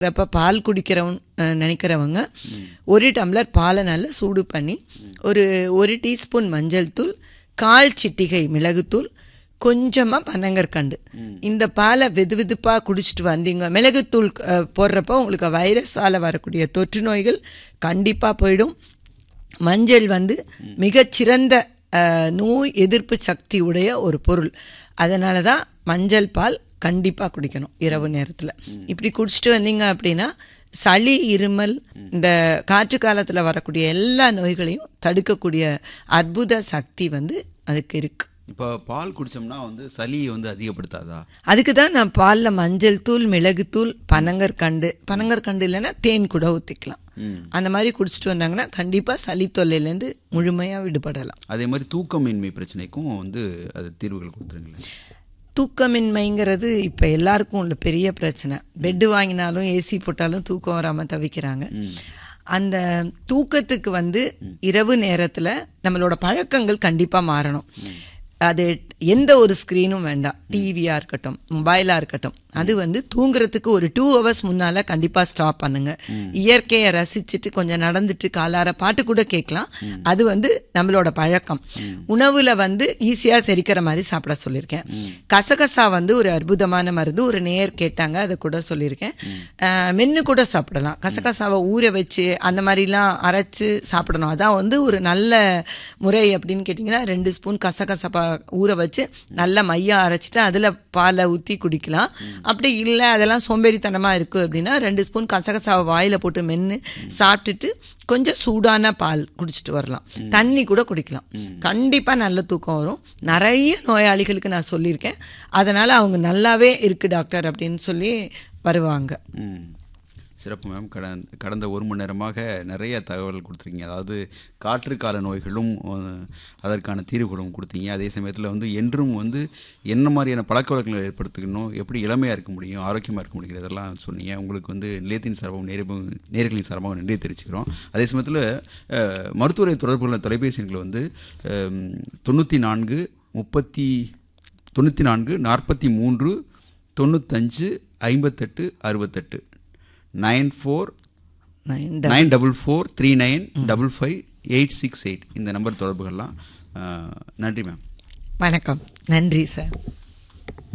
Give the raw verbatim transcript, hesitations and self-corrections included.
அப்போ பால் குடிக்கிறவன் நினைக்கிறவங்க ஒரு டம்ளர் பாலை நல்லா சூடு பண்ணி ஒரு ஒரு டீஸ்பூன் மஞ்சள் தூள், கால் சிட்டிகை மிளகுத்தூள், கொஞ்சமாக பனங்கற்கண்டு, இந்த பாலை வெது வெதுப்பாக குடிச்சிட்டு வந்தீங்க. மிளகுத்தூள் போடுறப்போ உங்களுக்கு வைரஸால் வரக்கூடிய தொற்று நோய்கள் கண்டிப்பாக போயிடும். மஞ்சள் வந்து மிகச்சிறந்த நோய் எதிர்ப்பு சக்தி உடைய ஒரு பொருள். அதனால தான் மஞ்சள் பால் கண்டிப்பாக குடிக்கணும் இரவு நேரத்தில். இப்படி குடிச்சிட்டு வந்தீங்க அப்படின்னா சளி, இருமல், இந்த காற்று காலத்தில் வரக்கூடிய எல்லா நோய்களையும் தடுக்கக்கூடிய அற்புத சக்தி வந்து அதுக்கு இருக்கு. இப்போ பால் குடித்தோம்னா வந்து சளியை வந்து அதிகப்படுத்தாதா? அதுக்கு தான் நான் பாலில் மஞ்சள் தூள், மிளகுத்தூள், பனங்கற்கண்டு, பனங்கற்கண்டு இல்லைன்னா தேன் கூட ஊற்றிக்கலாம். அந்த மாதிரி குடிச்சிட்டு வந்தாங்கன்னா கண்டிப்பாக சளி தொல்லையிலேருந்து முழுமையாக விடுபடலாம். அதே மாதிரி தூக்கமின்மை பிரச்சனைக்கும் வந்து அது தீர்வுகள் கொடுத்துருங்களேன். தூக்கமின்மைங்கிறது இப்போ எல்லாருக்கும் உள்ள பெரிய பிரச்சனை. பெட்டு வாங்கினாலும் ஏசி போட்டாலும் தூக்கம் வராமல் தவிக்கிறாங்க. அந்த தூக்கத்துக்கு வந்து இரவு நேரத்தில் நம்மளோட பழக்கங்கள் கண்டிப்பாக மாறணும். அது எந்த ஒரு ஸ்க்ரீனும் வேண்டாம். டிவியாக இருக்கட்டும், மொபைலாக இருக்கட்டும், அது வந்து தூங்குறதுக்கு ஒரு டூ ஹவர்ஸ் முன்னால் கண்டிப்பாக ஸ்டாப் பண்ணுங்க. இயற்கையை ரசிச்சுட்டு கொஞ்சம் நடந்துட்டு காலார பாட்டு கூட கேட்கலாம். அது வந்து நம்மளோட பழக்கம். உணவில் வந்து ஈஸியாக செரிக்கிற மாதிரி சாப்பிட சொல்லியிருக்கேன். கசகசா வந்து ஒரு அற்புதமான மருந்து. ஒரு நேர் கேட்டாங்க, அதை கூட சொல்லியிருக்கேன். மென்று கூட சாப்பிடலாம். கசகசாவை ஊற வச்சு அந்த மாதிரிலாம் அரைச்சு சாப்பிடணும். அதான் வந்து ஒரு நல்ல முறை அப்படின்னு கேட்டிங்கன்னா, ரெண்டு ஸ்பூன் கசகசா ஊற வச்சு நல்லா மையா அரைச்சிட்டு அதில் பாலை ஊற்றி குடிக்கலாம். அப்படி இல்லை அதெல்லாம் சோம்பேறித்தனமாக இருக்குது அப்படின்னா ரெண்டு ஸ்பூன் கசகசாவை வாயில் போட்டு மென்று சாப்பிட்டுட்டு கொஞ்சம் சூடான பால் குடிச்சிட்டு வரலாம். தண்ணி கூட குடிக்கலாம். கண்டிப்பாக நல்ல தூக்கம் வரும். நிறைய நோயாளிகளுக்கு நான் சொல்லியிருக்கேன். அதனால் அவங்க நல்லாவே இருக்குது டாக்டர் அப்படின்னு சொல்லி வருவாங்க. சிறப்பு மேம். கடந்த கடந்த ஒரு மணி நேரமாக நிறைய தகவல் கொடுத்துருக்கீங்க. அதாவது காற்று கால நோய்களும் அதற்கான தீர்வுகளும் கொடுத்தீங்க. அதே சமயத்தில் வந்து என்றும் வந்து என்ன மாதிரியான பழக்க வழக்கங்களை ஏற்படுத்திக்கணும், எப்படி இளமையாக இருக்க முடியும், ஆரோக்கியமாக இருக்க முடியும், இதெல்லாம் சொன்னீங்க. உங்களுக்கு வந்து நிலையத்தின் சார்பாகவும் நேர நேர்களின் சார்பாகவும் நன்றி தெரிவிச்சுக்கிறோம். அதே சமயத்தில் மருத்துவரை தொடர்பு கொள்ள தொலைபேசி எண்களை வந்து தொண்ணூற்றி நான்கு முப்பத்தி தொண்ணூற்றி நான்கு நாற்பத்தி மூன்று தொண்ணூத்தஞ்சு ஐம்பத்தெட்டு அறுபத்தெட்டு nine four nine double four three nine double five eight six eight இந்த நம்பர் தொடர்புகள்லாம். நன்றி மேம். வணக்கம். நன்றி சார்.